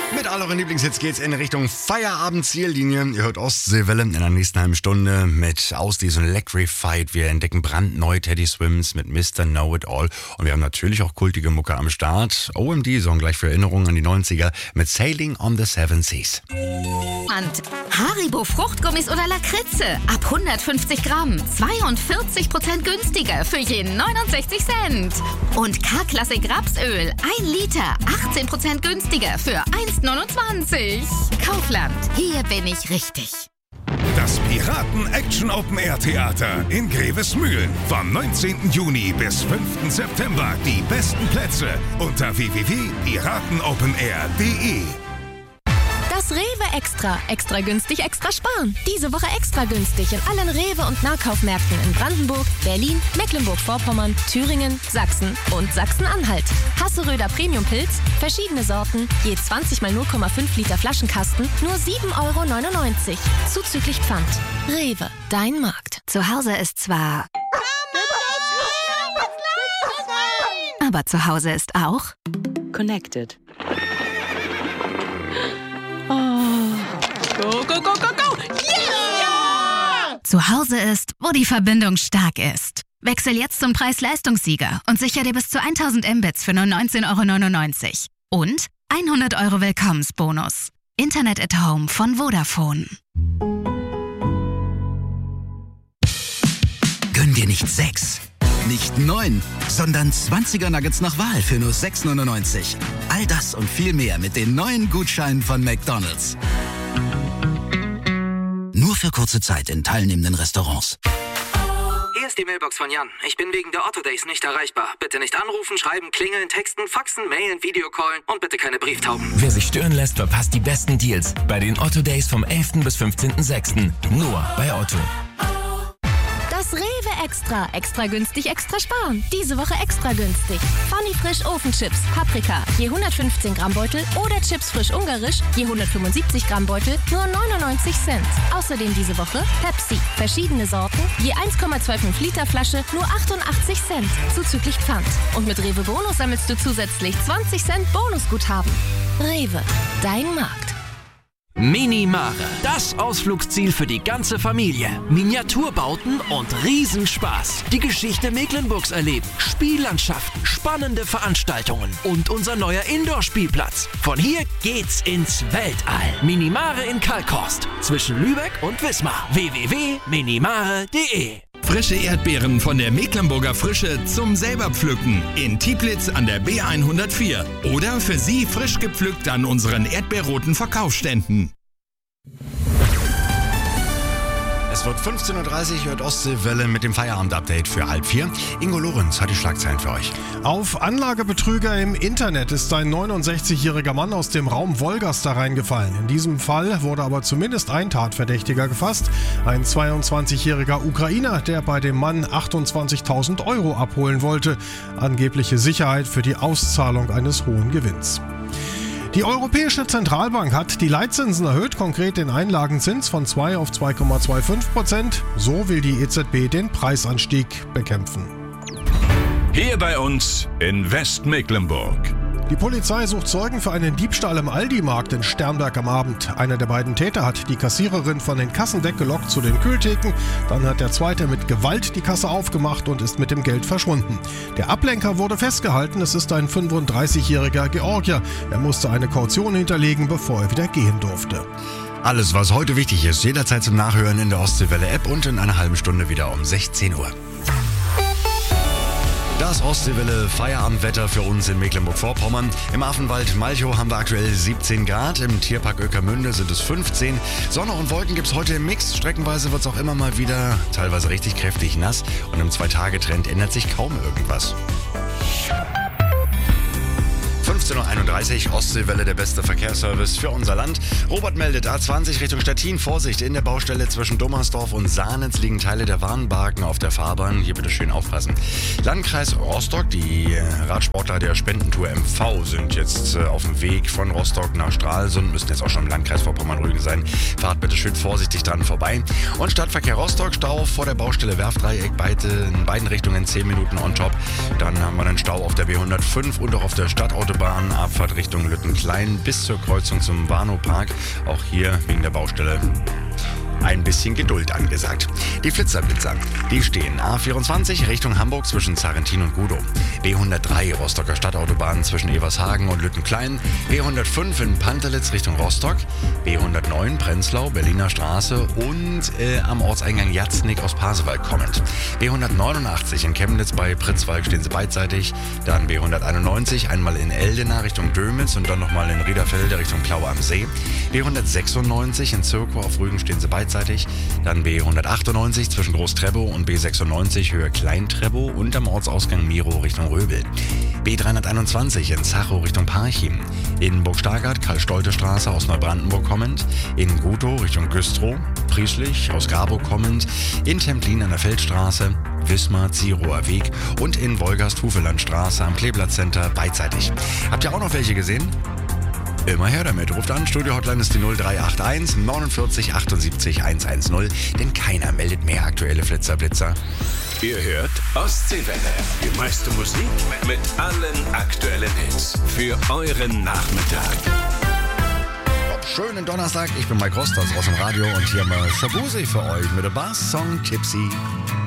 Mit all euren Lieblingshits geht's in Richtung Feierabend-Ziellinie. Ihr hört Ostseewelle in der nächsten halben Stunde mit Ausdies und Electrified. Wir entdecken brandneu Teddy Swims mit Mr. Know-It-All. Und wir haben natürlich auch kultige Mucke am Start. OMD, Song gleich für Erinnerungen an die 90er mit Sailing on the Seven Seas. Und Haribo Fruchtgummis oder Lakritze ab 150 Gramm 42% günstiger für jeden 69 Cent. Und K-Klassik Rapsöl 1 Liter 18% günstiger für 1,29. Kaufland, hier bin ich richtig. Das Piraten-Action-Open-Air-Theater in Grevesmühlen. Vom 19. Juni bis 5. September. Die besten Plätze unter www.piratenopenair.de. Das Rewe Extra. Extra günstig, extra sparen. Diese Woche extra günstig in allen Rewe- und Nahkaufmärkten in Brandenburg, Berlin, Mecklenburg-Vorpommern, Thüringen, Sachsen und Sachsen-Anhalt. Hasseröder Premium-Pilz, verschiedene Sorten, je 20 mal 0,5 Liter Flaschenkasten, nur 7,99 €. Zuzüglich Pfand. Rewe, dein Markt. Zu Hause ist zwar... Aber zu Hause ist auch... Connected. Go, go, go, go, go! Yeah! Zu Hause ist, wo die Verbindung stark ist. Wechsel jetzt zum Preis-Leistungssieger und sicher dir bis zu 1000 Mbits für nur 19,99 € und 100 € Willkommensbonus. Internet at Home von Vodafone. Gönn dir nicht 6, nicht 9, sondern 20er Nuggets nach Wahl für nur 6,99 €. All das und viel mehr mit den neuen Gutscheinen von McDonald's. Nur für kurze Zeit in teilnehmenden Restaurants. Hier ist die Mailbox von Jan. Ich bin wegen der Otto Days nicht erreichbar. Bitte nicht anrufen, schreiben, klingeln, texten, faxen, mailen, Videocallen und bitte keine Brieftauben. Wer sich stören lässt, verpasst die besten Deals bei den Otto Days vom 11. bis 15.06. Nur bei Otto. Das Rewe Extra. Extra günstig, extra sparen. Diese Woche extra günstig. Funny Frisch Ofenchips, Paprika, je 115 Gramm Beutel oder Chips frisch ungarisch, je 175 Gramm Beutel, nur 99 Cent. Außerdem diese Woche Pepsi, verschiedene Sorten, je 1,25 Liter Flasche, nur 88 Cent. Zuzüglich Pfand. Und mit Rewe Bonus sammelst du zusätzlich 20 Cent Bonusguthaben. Rewe, dein Markt. Minimare, das Ausflugsziel für die ganze Familie. Miniaturbauten und Riesenspaß. Die Geschichte Mecklenburgs erleben, Spiellandschaften, spannende Veranstaltungen und unser neuer Indoor-Spielplatz. Von hier geht's ins Weltall. Minimare in Kalkhorst, zwischen Lübeck und Wismar. www.minimare.de. Frische Erdbeeren von der Mecklenburger Frische zum selber pflücken in Tieplitz an der B104 oder für Sie frisch gepflückt an unseren erdbeerroten Verkaufsständen. Es wird 15:30 Uhr, hört Ostseewelle mit dem Feierabend-Update für 3:30. Ingo Lorenz hat die Schlagzeilen für euch. Auf Anlagebetrüger im Internet ist ein 69-jähriger Mann aus dem Raum Wolgast reingefallen. In diesem Fall wurde aber zumindest ein Tatverdächtiger gefasst. Ein 22-jähriger Ukrainer, der bei dem Mann 28.000 € abholen wollte. Angebliche Sicherheit für die Auszahlung eines hohen Gewinns. Die Europäische Zentralbank hat die Leitzinsen erhöht, konkret den Einlagenzins von 2 auf 2,25%. So will die EZB den Preisanstieg bekämpfen. Hier bei uns in Westmecklenburg. Die Polizei sucht Zeugen für einen Diebstahl im Aldi-Markt in Sternberg am Abend. Einer der beiden Täter hat die Kassiererin von den Kassen weggelockt zu den Kühltheken. Dann hat der zweite mit Gewalt die Kasse aufgemacht und ist mit dem Geld verschwunden. Der Ablenker wurde festgehalten. Es ist ein 35-jähriger Georgier. Er musste eine Kaution hinterlegen, bevor er wieder gehen durfte. Alles, was heute wichtig ist, jederzeit zum Nachhören in der Ostseewelle-App und in einer halben Stunde wieder um 16 Uhr. Das Ostseewelle Feierabendwetter für uns in Mecklenburg-Vorpommern. Im Affenwald Malchow haben wir aktuell 17 Grad, im Tierpark Oeckermünde sind es 15. Sonne und Wolken gibt es heute im Mix. Streckenweise wird es auch immer mal wieder teilweise richtig kräftig nass und im 2-Tage-Trend ändert sich kaum irgendwas. 15:31 Uhr, Ostseewelle, der beste Verkehrsservice für unser Land. Robert meldet, A20 Richtung Stettin, Vorsicht, in der Baustelle zwischen Dommersdorf und Sahnitz liegen Teile der Warnbarken auf der Fahrbahn. Hier bitte schön aufpassen. Landkreis Rostock, die Radsportler der Spendentour MV sind jetzt auf dem Weg von Rostock nach Stralsund, müssen jetzt auch schon im Landkreis Vorpommern-Rügen sein. Fahrt bitte schön vorsichtig dran vorbei. Und Stadtverkehr Rostock, Stau vor der Baustelle Werftdreieck, in beiden Richtungen 10 Minuten on top. Dann haben wir einen Stau auf der B105 und auch auf der Stadtautobahn Bahnabfahrt Richtung Lüttenklein bis zur Kreuzung zum Warnow-Park. Auch hier wegen der Baustelle ein bisschen Geduld angesagt. Die Flitzer, die stehen A24 Richtung Hamburg zwischen Zarrentin und Gudow. B103 Rostocker Stadtautobahn zwischen Evershagen und Lüttenklein. B105 in Pantelitz Richtung Rostock. B109 Prenzlau, Berliner Straße und am Ortseingang Jatznik aus Pasewalk kommend. B189 in Chemnitz bei Pritzwalk stehen sie beidseitig. Dann B191 einmal in Eldena Richtung Dömitz und dann nochmal in Riederfelde Richtung Plau am See. B196 in Zirkow auf Rügen stehen sie beidseitig. Dann B198 zwischen Groß-Trebow und B96 Höhe Klein-Trebow und am Ortsausgang Miro Richtung Röbel. B321 in Zachow Richtung Parchim. In Burg-Stargard Karl-Stolte-Straße aus Neubrandenburg kommend. In Gutow Richtung Güstrow. Frieslich aus Garburg kommend. In Templin an der Feldstraße. Wismar, Zierower Weg und in Wolgast-Hufelandstraße am Kleeblatt-Center beidseitig. Habt ihr auch noch welche gesehen? Immer her damit. Ruft an, Studio-Hotline ist die 0381 49 78 110, denn keiner meldet mehr aktuelle Flitzer-Blitzer. Ihr hört Ostseewelle. Die meiste Musik mit allen aktuellen Hits für euren Nachmittag. Schönen Donnerstag, ich bin Mike Rosters aus dem Radio und hier haben wir Shabuzi für euch mit dem Bass-Song Tipsy.